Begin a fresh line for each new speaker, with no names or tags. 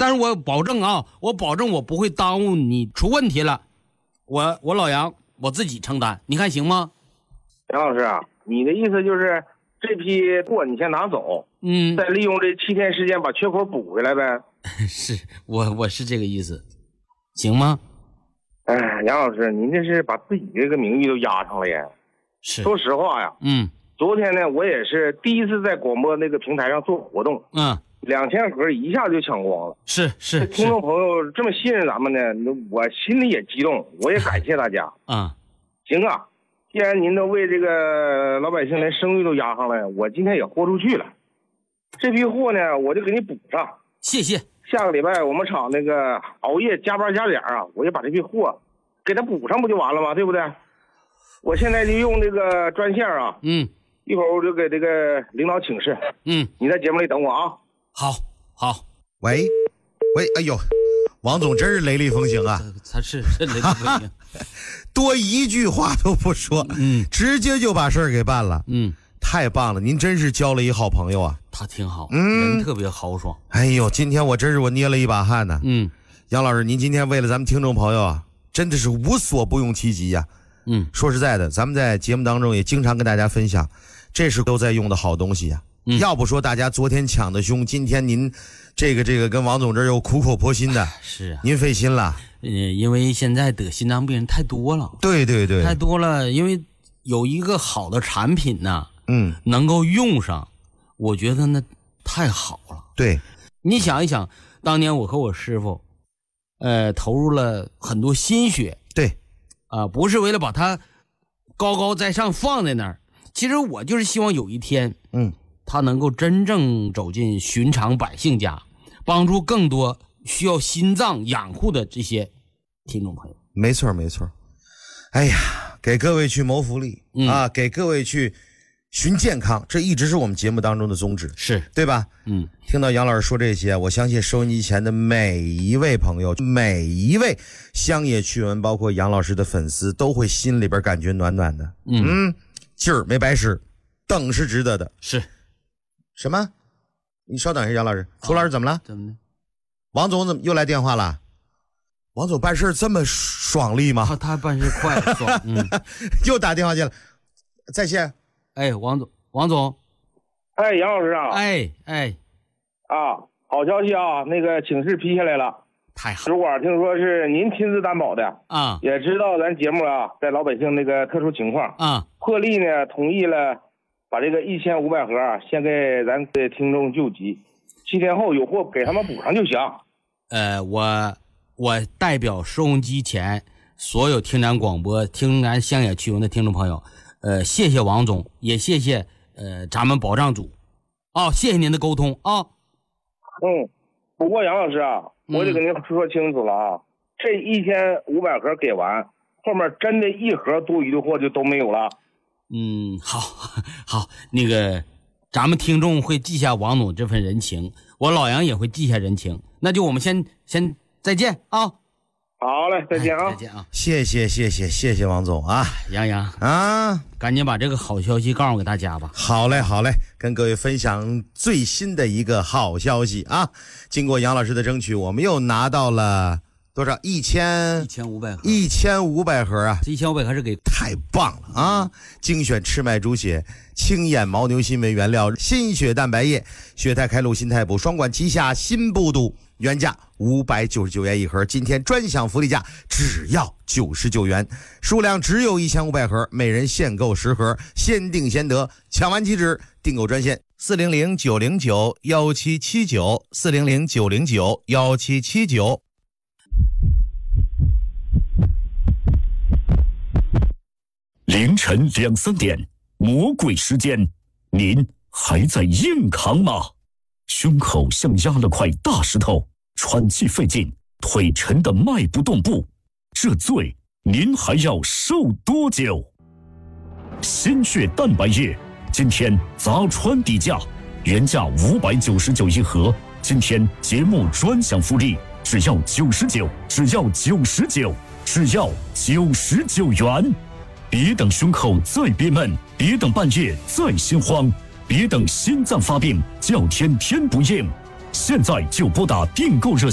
但是我保证啊，我保证我不会耽误你出问题了。我老杨我自己承担，你看行吗？
杨老师啊，你的意思就是这批货你先拿走，再利用这7天时间把缺口补回来呗？
是我是这个意思，行吗？
哎，杨老师，您这是把自己这个名誉都压上了耶。
是，
说实话呀，昨天呢，我也是第一次在广播那个平台上做活动，2000盒一下就抢光了。
是，
听众朋友这么信任咱们呢，我心里也激动，我也感谢大家。行啊，既然您都为这个老百姓连声誉都压上了，我今天也豁出去了。这批货呢，我就给你补上。
谢谢。
下个礼拜我们厂那个熬夜加班加点啊，我就把这批货给他补上不就完了吗？对不对？我现在就用这个专线啊，一会儿我就给这个领导请示。你在节目里等我啊。
好。
喂，哎呦，王总真是雷厉风行啊！
他是雷厉风行，
多一句话都不说，直接就把事儿给办了。太棒了，您真是交了一好朋友啊。
他挺好，人特别豪爽。
哎呦，今天我真是捏了一把汗呢。杨老师，您今天为了咱们听众朋友啊，真的是无所不用其极呀。说实在的，咱们在节目当中也经常跟大家分享，这是都在用的好东西呀。要不说大家昨天抢的凶，今天您这个跟王总这又苦口婆心的，
是啊，
您费心了。
因为现在得心脏病人太多了。对，太多了。因为有一个好的产品呢，能够用上，我觉得那太好了。对，你想一想，当年我和我师傅，投入了很多心血。对，不是为了把它高高在上放在那儿，其实我就是希望有一天，他能够真正走进寻常百姓家，帮助更多需要心脏养护的这些听众朋友。
没错。哎呀，给各位去谋福利给各位去寻健康，这一直是我们节目当中的宗旨，是对吧？听到杨老师说这些，我相信收音机前的每一位朋友，每一位乡野趣闻包括杨老师的粉丝都会心里边感觉暖暖的。劲儿没白使，等是值得的。是什么？你稍等一下，杨老师，涂老师怎么了？怎么的？王总怎么又来电话了？王总办事这么爽利吗？
他办事快爽。
又打电话进来，在线。
王总。
杨老师啊。好消息啊，那个请示批下来了。
太好。
主管听说是您亲自担保的也知道咱节目啊，在老百姓那个特殊情况破例呢，同意了把这个1500盒先给咱的听众救急，7天后有货给他们补上就行。
我代表收音机前所有听咱广播、听咱乡野趣闻的听众朋友，谢谢王总，也谢谢咱们保障组谢谢您的沟通啊。
不过杨老师啊，我得跟您说清楚了啊，这1500盒给完，后面真的1盒多余的货就都没有了。
好，那个咱们听众会记下王总这份人情，我老杨也会记下人情，那就我们先再见啊。
好嘞，再见啊。
再见啊。
谢谢王总啊。
杨赶紧把这个好消息告诉给大家吧。好嘞，
跟各位分享最新的一个好消息啊！经过杨老师的争取，我们又拿到了多少？1500盒。1500盒啊！
这1500盒是给
太棒了啊！精选赤麦猪血、清眼牦牛心为原料，心血蛋白液、血态开路、心态补，双管齐下，心不堵。原价599元一盒，今天专享福利价只要99元，数量只有1500盒，每人限购10盒，先订先得，抢完即止。订购专线400-909-1779 400-909-1779。
凌晨2、3点，魔鬼时间，您还在硬扛吗？胸口像压了块大石头，喘气费劲，腿沉得迈不动步，这罪您还要受多久？心血蛋白液今天砸穿底价，原价599一盒，今天节目专享福利，只要99，只要99，只要99元。别等胸口再憋闷，别等半夜再心慌，别等心脏发病叫天天不应，现在就拨打订购热